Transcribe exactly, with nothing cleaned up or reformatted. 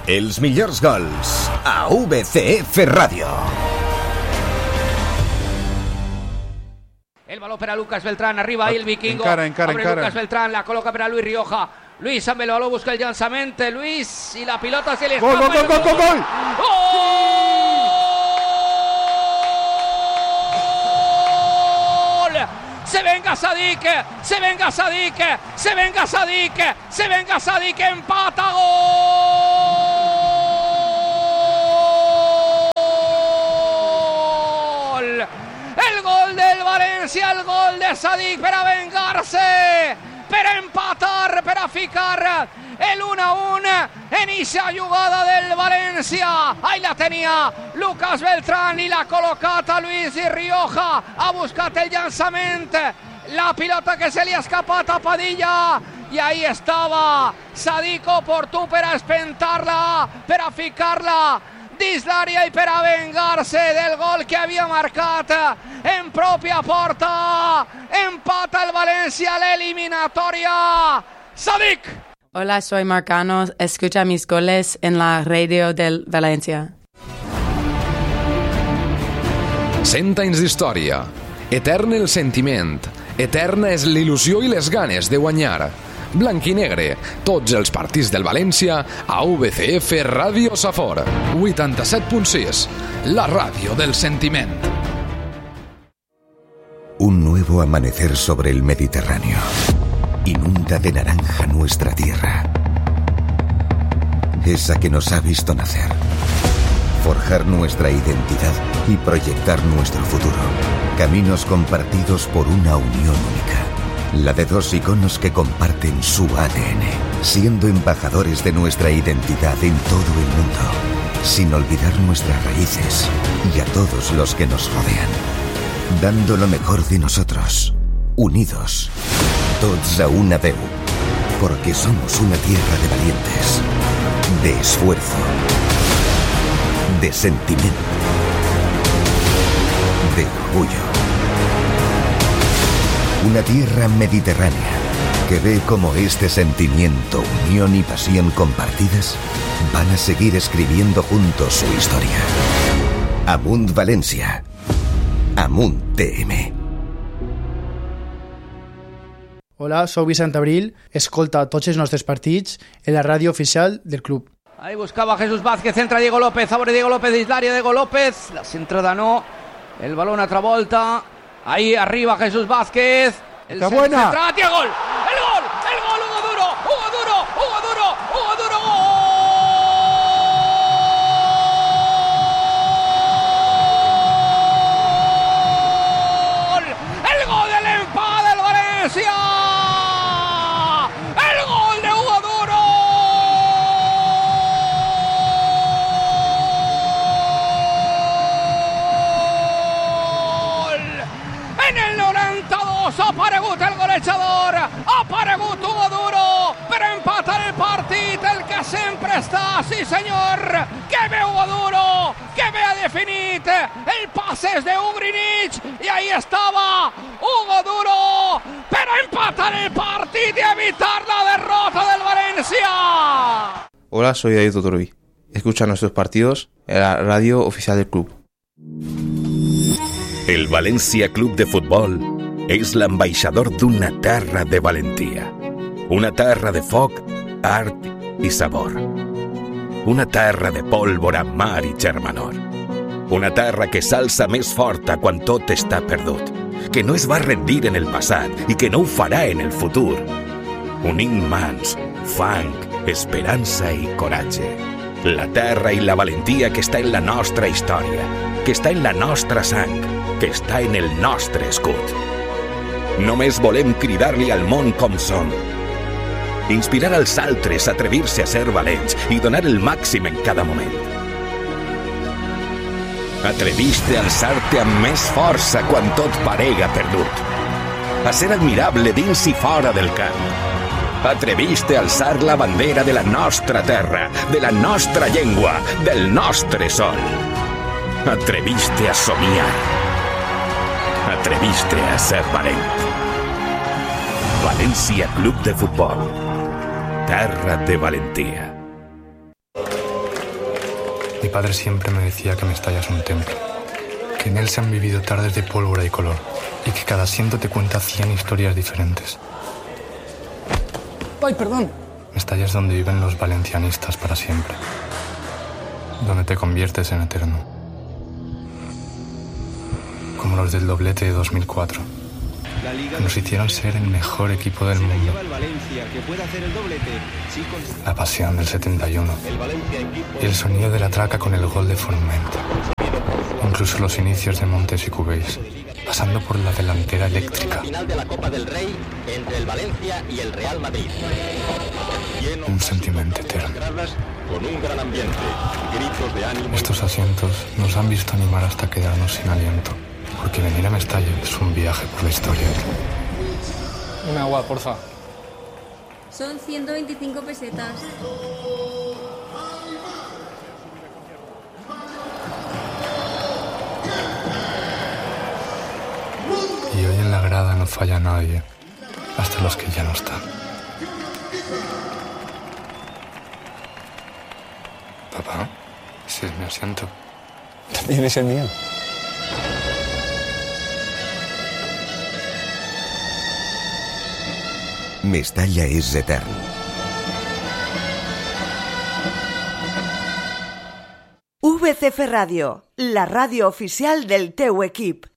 Els millors gols a V C F Ràdio. El balón para Lucas Beltrán, arriba ahí el vikingo. Encara, encara, Abre encara. Lucas Beltrán, la coloca para Luis Rioja. Luis amb el balón busca el llançament. Luis y la pilota se le escapa. Gol, gol, gol, gol, gol. ¡Gol! Se venga Sadik, se venga Sadik, se venga Sadik, se venga Sadik, empata, gol. El gol del Valencia, el gol de Sadik per a vengar-se, per a empatar, per a ficar el uno a uno en esa jugada del Valencia. Ahí la tenía Lucas Beltrán y la col·locat Luis Rioja. Ha buscat el llançament, la pilota que se li ha escapat a Padilla, y ahí estaba Sadik oportú per a espentar-la, per a ficar-la dins l'àrea i per a vengar-se del gol que havia marcat en pròpia porta. Empata el Valencia a la eliminatoria. Sadik. Hola, soy Marcano. Escucha mis goles en la radio del Valencia. Cent anys d'història. Etern el sentiment. Eterna és l'il·lusió i les ganes de guanyar. Blanc i negre, tots els partits del València a V C F Ràdio Safor. vuitanta-set punt sis, la ràdio del sentiment. Un nuevo amanecer sobre el Mediterráneo. Inunda de naranja nuestra tierra. Esa que nos ha visto nacer. Forjar nuestra identidad y proyectar nuestro futuro. Caminos compartidos por una unión única. La de dos iconos que comparten su A D N, siendo embajadores de nuestra identidad en todo el mundo, sin olvidar nuestras raíces y a todos los que nos rodean. Dando lo mejor de nosotros, unidos, tots a una veu, porque somos una tierra de valientes, de esfuerzo, de sentimiento, de orgullo. Una tierra mediterránea que ve como este sentimiento, unión y pasión compartidas van a seguir escribiendo juntos su historia. Amunt Valencia. Amunt T M. Hola, soy Vicent Abril. Escolta tots els nostres partits en la ràdio oficial del club. Ahí buscaba Jesús Vázquez, entra Diego López, abre Diego López dins l'àrea, Diego López, la centrada no, el balón a otra volta. Ahí arriba Jesús Vázquez. ¡Está buena! Centra, ¡tía, gol! ¡El gol! ¡El gol! ¡Hugo Duro! ¡Hugo Duro! ¡Hugo Duro! ¡Hugo Duro! ¡Gol! ¡El gol del empate del Valencia! ¡El gol de Hugo Duro! En el noranta-dos ha aparegut el golejador, ha aparegut Hugo Duro per empatar el partit, el que sempre està, sí senyor, que ve Hugo Duro, que ve ha definit el passes de Ugrinic, y ahí estaba Hugo Duro per empatar el partit y evitar la derrota del Valencia. Hola, soy David Totorbi. Escucha nuestros partidos en la radio oficial del club. El València Club de Futbol és l'ambaixador d'una terra de valentia. Una terra de foc, art i sabor. Una terra de pólvora, mar i germanor. Una terra que s'alça més forta quan tot està perdut, que no es va rendir en el passat i que no ho farà en el futur. Unint mans, fang, esperança i coratge. La terra i la valentia que està en la nostra història, que està en la nostra sang, que està en el nostre escut. Només volem cridar-li al món com som. Inspirar als altres a atrevir-se a ser valents i donar el màxim en cada moment. Atreviste a alçar-te amb més força quan tot parega perdut. A ser admirable dins i fora del camp. Atreviste a alçar la bandera de la nostra terra, de la nostra llengua, del nostre sol. Atreviste a somiar. Atreviste a ser valent. València Club de Futbol. Terra de valentia. Mi padre siempre me decía que Mestalla es un templo, que en él se han vivido tardes de pólvora y color, y que cada asiento te cuenta cien historias diferentes. ¡Ay, perdón! Mestalla es donde viven los valencianistas para siempre, donde te conviertes en eterno, como los del doblete de dos mil cuatro. Nos hicieron ser el mejor equipo del mundo. La pasión del setenta y uno y el sonido de la traca con el gol de Formentera. Incluso los inicios de Montes y Cubéis, pasando por la delantera eléctrica. Final de la Copa del Rey entre el Valencia y el Real Madrid. Un sentimiento eterno. Con un gran ambiente, gritos de ánimo. Estos asientos nos han visto animar hasta quedarnos sin aliento. Porque venir a Mestalla es un viaje por la historia. Un agua, porfa. Son ciento veinticinco pesetas. Y hoy en la grada no falla nadie, hasta los que ya no están. Papá, ese es mi asiento. También es el mío. Mestalla és etern. V C F Ràdio, la ràdio oficial del teu equip.